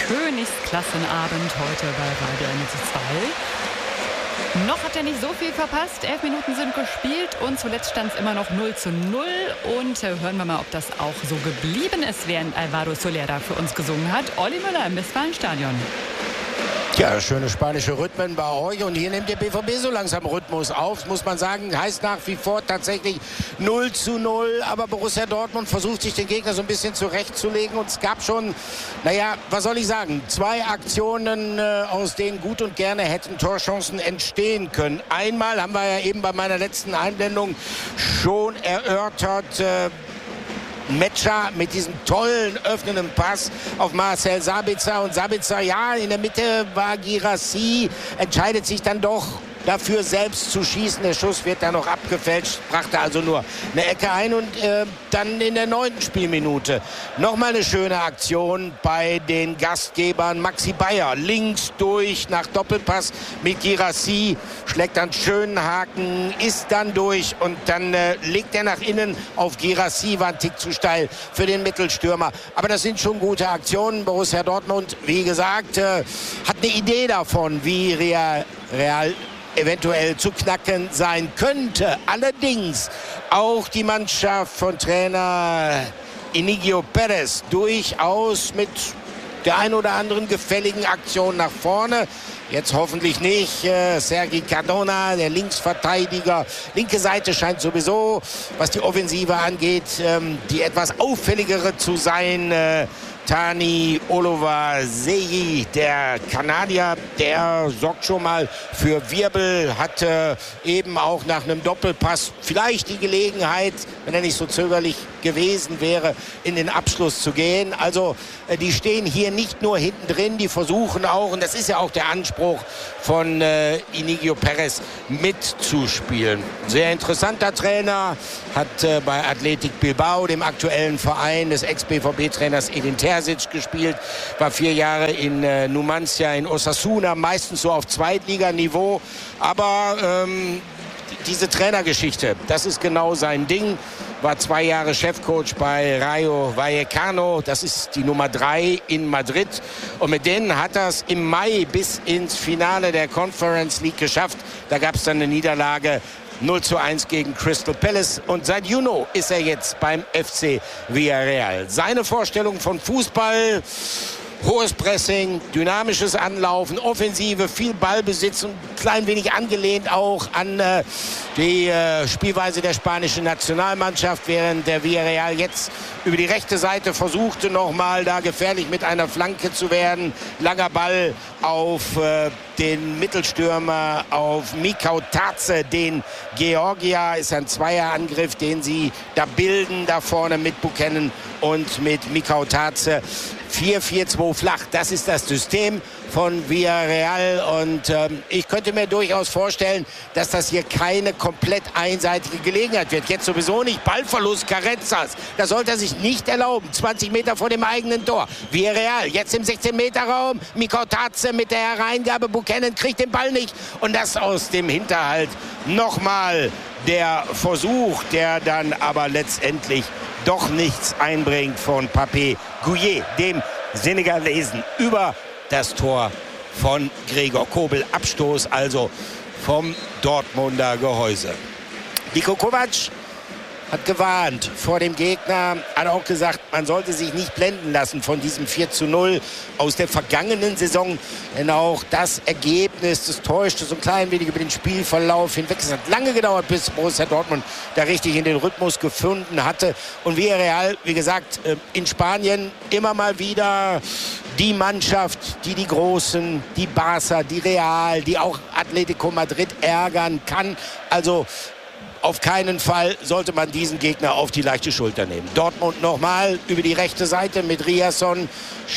Königsklassenabend heute bei Radio NRW 2. Noch hat er nicht so viel verpasst. 11 Minuten sind gespielt und zuletzt stand es immer noch 0:0. Und hören wir mal, ob das auch so geblieben ist, während Alvaro Soler da für uns gesungen hat. Olli Müller im Westfalenstadion. Ja, schöne spanische Rhythmen bei euch. Und hier nimmt der BVB so langsam Rhythmus auf, muss man sagen. Heißt nach wie vor tatsächlich 0:0. Aber Borussia Dortmund versucht sich den Gegner so ein bisschen zurechtzulegen. Und es gab schon, naja, was soll ich sagen, 2 Aktionen, aus denen gut und gerne hätten Torchancen entstehen können. Einmal haben wir ja eben bei meiner letzten Einblendung schon erörtert, Metscher mit diesem tollen öffnenden Pass auf Marcel Sabitzer. Und Sabitzer, ja, in der Mitte war Guirassy, entscheidet sich dann doch dafür, selbst zu schießen. Der Schuss wird dann noch abgefälscht, brachte also nur eine Ecke ein. Und dann in der 9. Spielminute nochmal eine schöne Aktion bei den Gastgebern. Maxi Bayer links durch nach Doppelpass mit Guirassy, schlägt dann schönen Haken, ist dann durch und dann legt er nach innen auf Guirassy, war ein Tick zu steil für den Mittelstürmer. Aber das sind schon gute Aktionen. Borussia Dortmund, wie gesagt, hat eine Idee davon, wie Real eventuell zu knacken sein könnte. Allerdings auch die Mannschaft von Trainer Iñigo Perez durchaus mit der ein oder anderen gefälligen Aktion nach vorne. Jetzt hoffentlich nicht. Sergi Cardona, der Linksverteidiger. Linke Seite scheint sowieso, was die Offensive angeht, die etwas auffälligere zu sein. Tani Olowaseyi, der Kanadier, der sorgt schon mal für Wirbel, hatte eben auch nach einem Doppelpass vielleicht die Gelegenheit, wenn er nicht so zögerlich gewesen wäre, in den Abschluss zu gehen. Also die stehen hier nicht nur hinten drin, die versuchen auch, und das ist ja auch der Anspruch von Iñigo Perez, mitzuspielen. Sehr interessanter Trainer, hat bei Athletic Bilbao, dem aktuellen Verein des Ex-BVB-Trainers Edin Terzic, gespielt, war 4 Jahre in Numancia, in Osasuna, meistens so auf Zweitliganiveau. Aber diese Trainergeschichte, das ist genau sein Ding. War 2 Jahre Chefcoach bei Rayo Vallecano. Das ist die Nummer 3 in Madrid. Und mit denen hat er es im Mai bis ins Finale der Conference League geschafft. Da gab es dann eine Niederlage 0:1 gegen Crystal Palace. Und seit Juni ist er jetzt beim FC Villarreal. Seine Vorstellung von Fußball: hohes Pressing, dynamisches Anlaufen, Offensive, viel Ballbesitz und ein klein wenig angelehnt auch an die Spielweise der spanischen Nationalmannschaft, während der Villarreal jetzt über die rechte Seite versuchte, nochmal da gefährlich mit einer Flanke zu werden. Langer Ball auf den Mittelstürmer, auf Mikau Tatze, den Georgia. Ist ein Zweierangriff, den sie da bilden, da vorne mit Buchanan und mit Mikau Tatze. 4-4-2 flach, das ist das System von Villarreal. Und ich könnte mir durchaus vorstellen, dass das hier keine komplett einseitige Gelegenheit wird. Jetzt sowieso nicht. Ballverlust Carrezzas, das sollte er sich nicht erlauben. 20 Meter vor dem eigenen Tor. Villarreal jetzt im 16-Meter-Raum. Mikau Tatze mit der Hereingabe. Buchanan kriegt den Ball nicht. Und das aus dem Hinterhalt. Nochmal der Versuch, der dann aber letztendlich doch nichts einbringt von Papé Gouillet, dem Senegalesen, über das Tor von Gregor Kobel. Abstoß also vom Dortmunder Gehäuse. Niko Kovac hat gewarnt vor dem Gegner, hat auch gesagt, man sollte sich nicht blenden lassen von diesem 4:0 aus der vergangenen Saison. Denn auch das Ergebnis, das täuschte so ein klein wenig über den Spielverlauf hinweg. Es hat lange gedauert, bis Borussia Dortmund da richtig in den Rhythmus gefunden hatte. Und Villarreal, wie gesagt, in Spanien immer mal wieder die Mannschaft, die Großen, die Barca, die Real, die auch Atletico Madrid ärgern kann. Also auf keinen Fall sollte man diesen Gegner auf die leichte Schulter nehmen. Dortmund nochmal über die rechte Seite mit Riasson.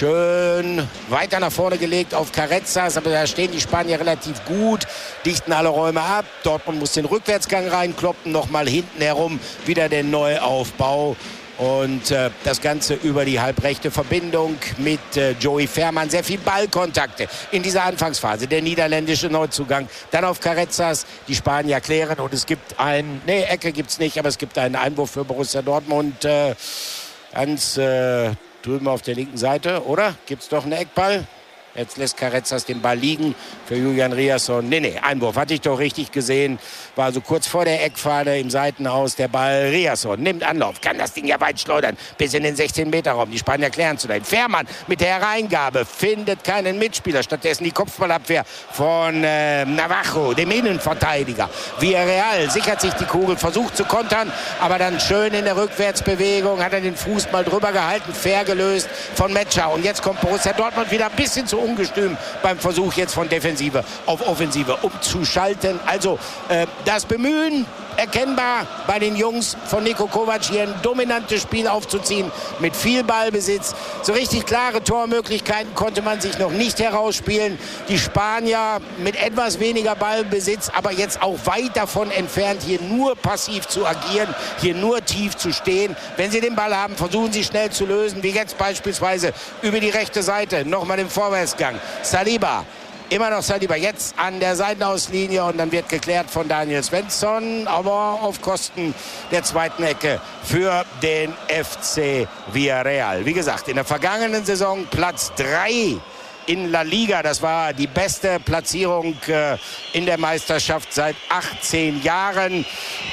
Schön weiter nach vorne gelegt auf Carrezzas. Aber da stehen die Spanier relativ gut, dichten alle Räume ab. Dortmund muss den Rückwärtsgang reinkloppen. Nochmal hinten herum wieder den Neuaufbau. Und das Ganze über die halbrechte Verbindung mit Joey Veerman. Sehr viel Ballkontakte in dieser Anfangsphase. Der niederländische Neuzugang. Dann auf Carrezzas. Die Spanier klären. Und es gibt Ecke gibt es nicht, aber es gibt einen Einwurf für Borussia Dortmund. Ganz drüben auf der linken Seite, oder? Gibt es doch einen Eckball? Jetzt lässt Carezas den Ball liegen für Julian Riasson. Nee, Einwurf hatte ich doch richtig gesehen. War also kurz vor der Eckfahne im Seitenhaus der Ball. Riasson nimmt Anlauf, kann das Ding ja weit schleudern bis in den 16-Meter-Raum. Die Spanier klären zu dahin. Fährmann mit der Hereingabe findet keinen Mitspieler. Stattdessen die Kopfballabwehr von Navajo, dem Innenverteidiger. Villarreal sichert sich die Kugel, versucht zu kontern, aber dann schön in der Rückwärtsbewegung hat er den Fuß mal drüber gehalten, fair gelöst von Metscher. Und jetzt kommt Borussia Dortmund wieder ein bisschen zu ungestüm beim Versuch jetzt von Defensive auf Offensive umzuschalten. Also das Bemühen erkennbar bei den Jungs von Niko Kovac, hier ein dominantes Spiel aufzuziehen mit viel Ballbesitz. So richtig klare Tormöglichkeiten konnte man sich noch nicht herausspielen. Die Spanier mit etwas weniger Ballbesitz, aber jetzt auch weit davon entfernt, hier nur passiv zu agieren, hier nur tief zu stehen. Wenn sie den Ball haben, versuchen sie schnell zu lösen, wie jetzt beispielsweise über die rechte Seite. Nochmal im Vorwärtsgang. Saliba. Immer noch Saliba jetzt an der Seitenauslinie und dann wird geklärt von Daniel Svensson, aber auf Kosten der zweiten Ecke für den FC Villarreal. Wie gesagt, in der vergangenen Saison Platz 3 in La Liga. Das war die beste Platzierung in der Meisterschaft seit 18 Jahren.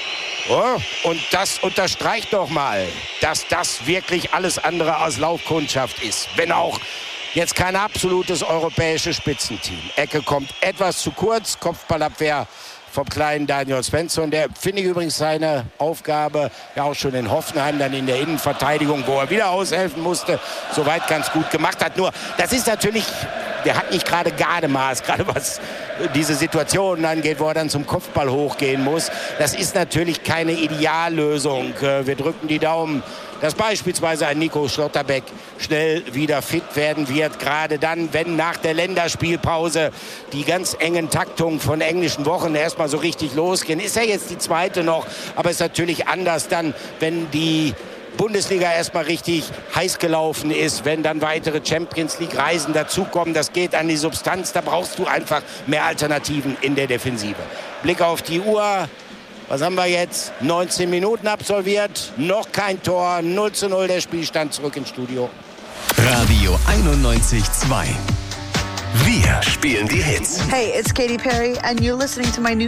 Oh, und das unterstreicht doch mal, dass das wirklich alles andere als Laufkundschaft ist. Wenn auch jetzt kein absolutes europäisches Spitzenteam. Ecke kommt etwas zu kurz. Kopfballabwehr vom kleinen Daniel Svensson. Der finde ich übrigens seine Aufgabe ja auch schon in Hoffenheim, dann in der Innenverteidigung, wo er wieder aushelfen musste, soweit ganz gut gemacht hat. Nur, das ist natürlich, der hat nicht gerade Gardemaß, gerade was diese Situationen angeht, wo er dann zum Kopfball hochgehen muss. Das ist natürlich keine Ideallösung. Wir drücken die Daumen, dass beispielsweise ein Nico Schlotterbeck schnell wieder fit werden wird. Gerade dann, wenn nach der Länderspielpause die ganz engen Taktungen von englischen Wochen erstmal so richtig losgehen. Ist ja jetzt die zweite noch, aber ist natürlich anders dann, wenn die Bundesliga erstmal richtig heiß gelaufen ist, wenn dann weitere Champions League Reisen dazukommen. Das geht an die Substanz, da brauchst du einfach mehr Alternativen in der Defensive. Blick auf die Uhr. Was haben wir jetzt? 19 Minuten absolviert, noch kein Tor, 0:0 der Spielstand, zurück ins Studio. Radio 91.2. Wir spielen die Hits. Hey, it's Katy Perry and you're listening to my new